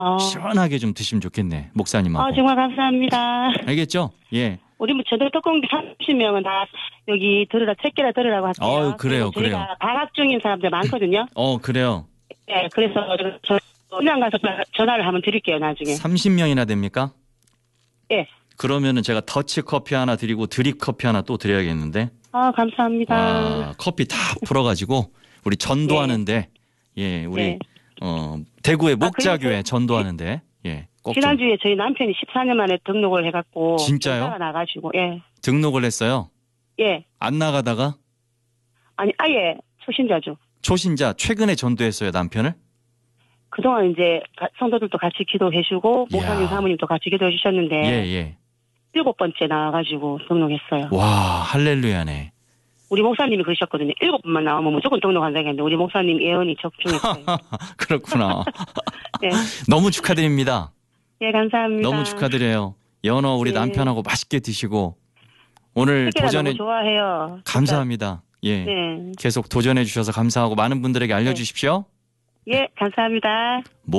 시원하게 좀 드시면 좋겠네. 목사님하고. 정말 감사합니다. 알겠죠? 예. 우리 뭐 저들 특공대 30명은 다 여기 체계라 들으라고 할게요. 그래요, 그래요. 저희가 방학 중인 사람들 많거든요. 그래요. 네, 그래서 저 그냥 가서 전화를 한번 드릴게요, 나중에. 30명이나 됩니까? 예. 그러면은 제가 더치 커피 하나 드리고 드립 커피 하나 또 드려야겠는데. 감사합니다. 와, 커피 다 풀어가지고 우리 전도하는데, 우리 대구의 목자교회 전도하는데, 꼭 지난주에 저희 남편이 14년 만에 등록을 해갖고. 진짜요? 나가지고, 등록을 했어요? 예. 안 나가다가? 아니, 아예 초신자죠. 초신자, 최근에 전도했어요, 남편을? 그동안 이제 성도들도 같이 기도해주고, 목사님 사모님도 같이 기도해 주셨는데. 7번째 나와가지고 등록했어요. 와, 할렐루야네. 우리 목사님이 그러셨거든요. 7번만 나오면 무조건 등록한다고 했는데 우리 목사님 예언이 적중했어요. 그렇구나. 네. 너무 축하드립니다. 예, 감사합니다. 너무 축하드려요. 연어 우리 남편하고 맛있게 드시고 오늘 도전해. 너무 좋아해요. 감사합니다. 예. 네. 계속 도전해 주셔서 감사하고 많은 분들에게 알려주십시오. 예, 감사합니다.